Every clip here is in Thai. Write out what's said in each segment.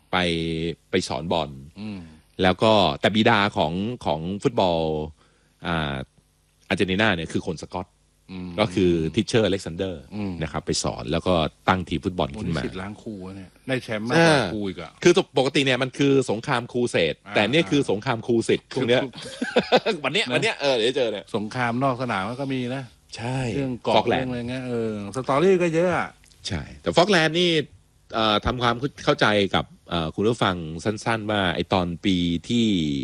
ไปไปสอนบอลแล้วก็แต่บิดาของฟุตบอลอาร์เจนตินาเนี่ยคือคนสกอตก็คือทิชเชอร์อเล็กซานเดอร์นะครับไปสอนแล้วก็ตั้งทีมฟุตบอลขึ้นมาล้างครูเนี่ยได้แชมป์มากกว่าครูอีกอ่ะคือปกติเนี่ยมันคือสงครามครูเสดแต่เนี่ยคือสงครามครูสิทธิ์พวกเนี้ยวันเนี้ยเดี๋ยวเจอเนี่ยสงครามนอกสนามก็มีนะใช่เรื่องเกาะเรื่องอะไรเงี้ยสตอรี่ก็เยอะอ่ะใช่แต่ฟอกแลนด์นี่ทำความเข้าใจกับคุณผู้ฟังสั้นๆว่าไอตอนปีที่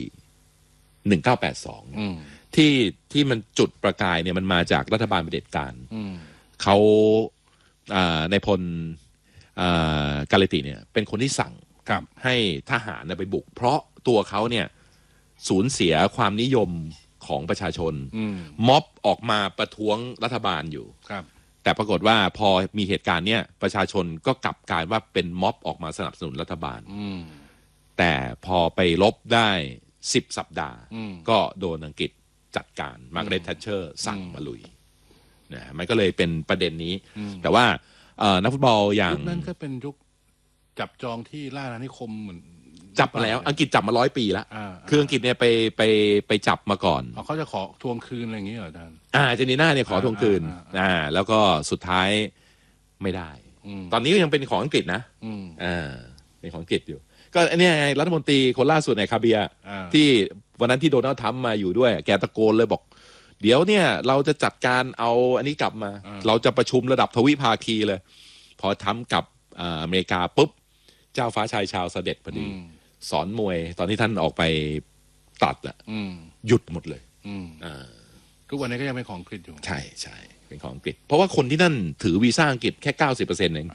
1982ที่มันจุดประกายเนี่ยมันมาจากรัฐบาลเผด็จการเขาในพลกาเลติเนี่ยเป็นคนที่สั่งให้ทหารไปบุกเพราะตัวเขาเนี่ยสูญเสียความนิยมของประชาชนม็อบออกมาประท้วงรัฐบาลอยู่แต่ปรากฏว่าพอมีเหตุการณ์เนี้ยประชาชนก็กลับกลายว่าเป็นม็อบออกมาสนับสนุนรัฐบาลแต่พอไปลบได้10 สัปดาห์ก็โดนอังกฤษจัดการมาร์กาเร็ต แทชเชอร์สั่งมาลุยนะมันก็เลยเป็นประเด็นนี้แต่ว่านักฟุตบอลอย่างยุคนั้นก็เป็นยุคจับจองที่ล่าอาณานิคมเหมือนจับมาแล้วอังกฤษจับมา100 ปีแล้วคืออังกฤษเนี่ยไปจับมาก่อนเขาจะขอทวงคืนอะไรอย่างนี้เหรออาจารย์อาร์เจนตินาเนี่ยขอทวงคืนแล้วก็สุดท้ายไม่ได้ตอนนี้ก็ยังเป็นของอังกฤษนะเป็นของอังกฤษอยู่ก็เนี่ยรัฐมนตรีคนล่าสุดในคาเบียที่วันนั้นที่โดนัลด์ทรัมป์มาอยู่ด้วยแกตะโกนเลยบอกเดี๋ยวเนี่ยเราจะจัดการเอาอันนี้กลับมาเราจะประชุมระดับทวิภาคีเลยพอทรัมป์กลับอเมริกาปุ๊บเจ้าฟ้าชายชาวเสด็จพอดีสอนมวยตอนที่ท่านออกไปตัดอะหยุดหมดเลยทุกวันนี้ก็ยังเป็นของอังกฤษอยู่ใช่ใช่เป็นของอังกฤษเพราะว่าคนที่นั่นถือวีซ่าอังกฤษแค่ 90% เอง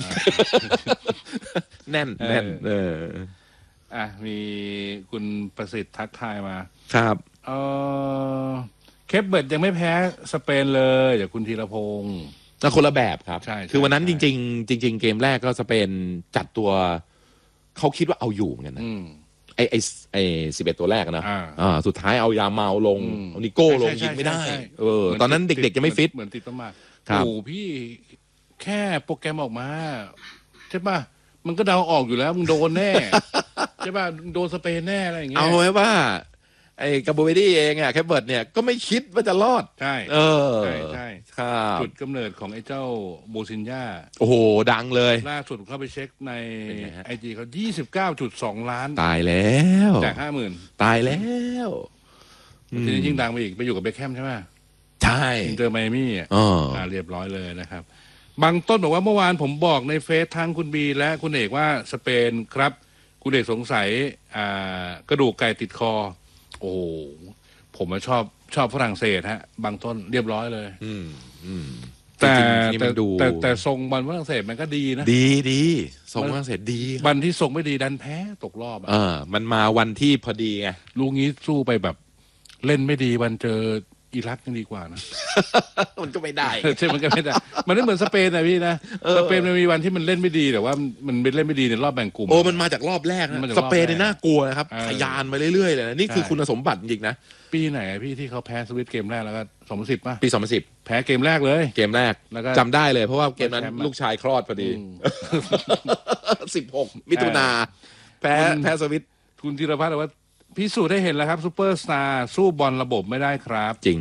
แน่นมีคุณประสิทธิ์ทักทายมาครับเคปเบิร์ดยังไม่แพ้สเปนเลยจากคุณธีรพงศ์แต่คนละแบบครับคือวันนั้นจริงๆเกมแรกก็สเปนจัดตัวเขาคิดว่าเอาอยู่เหมือนกันนะไอ้11 ตัวแรกนะสุดท้ายเอายาเมาลงเอานิโก้ลงยิงไม่ได้ตอนนั้นเด็กๆจะไม่ฟิตเหมือนติดประมาทโอ้พี่แค่โปรแกรมออกมาใช่ป่ะมันก็เดาออกอยู่แล้วมึงโดนแน่ใช่ป่ะโดนสเปนแน่อะไรอย่างเงี้ยเอาไว้ว่าไอ้กาโบเวดี้เองอะแคปเบิร์ดเนี่ยก็ไม่คิดว่าจะรอดใช่ใช่จุดกำเนิดของไอ้เจ้าโบซินญ่าโอ้โหดังเลยล่าสุดเข้าไปเช็คในIG เขา29.2 ล้านตายแล้วจาก 50,000 ตายแล้วทีนี้ยิ่งดังไปอีกไปอยู่กับเบคแฮมใช่ไหมใช่เจอไมอามี่เรียบร้อยเลยนะครับบางต้นบอกว่าเมื่อวานผมบอกในเฟซทั้งคุณบีและคุณเอกว่าสเปนครับคุณเอกสงสัยกระดูกไก่ติดคอโอ้ผมชอบฝรั่งเศสฮะบางต้นเรียบร้อยเลยแต่ทรงบอลฝรั่งเศสมันก็ดีนะดีทรงฝรั่งเศสดีบอลที่ทรงไม่ดีดันแพ้ตกรอบมันมาวันที่พอดีไงลูกนี้สู้ไปแบบเล่นไม่ดีวันเจออิรักยังดีกว่านะมันก็ไม่ได้ใช่มันก็ไม่ได้มันไม่เหมือนสเปนนะพี่นะสเปนมันมีวันที่มันเล่นไม่ดีแต่ว่ามันเล่นไม่ดีในรอบแบ่งกลุ่มมันมาจากรอบแรกนะสเปนเนี่ยน่ากลัวนะครับทะยานมาเรื่อยๆเลยนะนี่คือคุณสมบัติจริงๆนะปีไหนพี่ที่เขาแพ้สวิตเกมแรกแล้วก็2010ป่ะปี2010 แพ้เกมแรกเลยเกมแรกจำได้เลยเพราะว่าเกมนั้นลูกชายคลอดพอดี16 มิถุนาแพ้สวิตคุณธีรพัฒน์บอกว่าพิสูจน์ให้เห็นแล้วครับซูเปอร์สตาร์สู้บอลระบบไม่ได้ครับจริง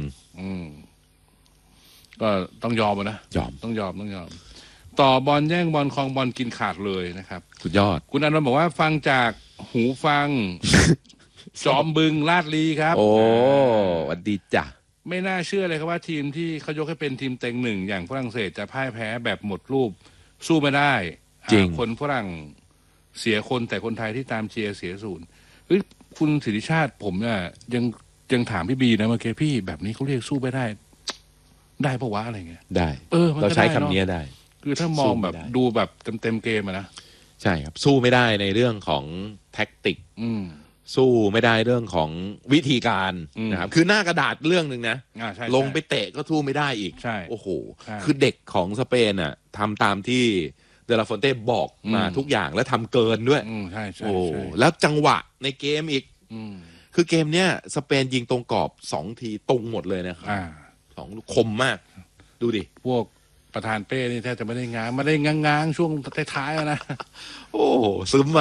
ก็ต้องยอมนะต้องยอมต่อบอลแย่งบอลครองบอลกินขาดเลยนะครับสุดยอดคุณอนันต์บอกว่าฟังจากหูฟัง จอมบึงลาดลีครับโอ้สวัสดีจ้ะไม่น่าเชื่อเลยครับว่าทีมที่เขายกให้เป็นทีมเต็งหนึ่งอย่างฝรั่งเศสจะพ่ายแพ้แบบหมดรูปสู้ไม่ได้จริงคนฝรั่งเสียคนแต่คนไทยที่ตามเชียร์เสียศูนย์คุณสิทธิชาติผมเนี่ยยังถามพี่บีนะเมื่อกี้พี่แบบนี้เขาเรียกสู้ไม่ได้ปะวะอะไรเงี้ยได้เราใช้คำนี้ได้คือถ้ามองแบบดูแบบเต็มเกมนะใช่ครับสู้ไม่ได้ในเรื่องของแท็กติกสู้ไม่ได้เรื่องของวิธีการนะครับคือหน้ากระดาษเรื่องหนึ่งนะลงไปเตะก็สู้ไม่ได้อีกโอ้โหคือเด็กของสเปนอ่ะทำตามที่เดลาฟอนเต้บอกมาทุกอย่างแล้วทำเกินด้วยโอ้แล้วจังหวะในเกมอีกคือเกมเนี้ยสเปนยิงตรงกรอบ2 ทีตรงหมดเลยนะครับ2 ลูกคมมากดูดิพวกประธานเป้นี่แทบจะไม่ได้ง้างช่วงท้ายๆนะโอ้ซึม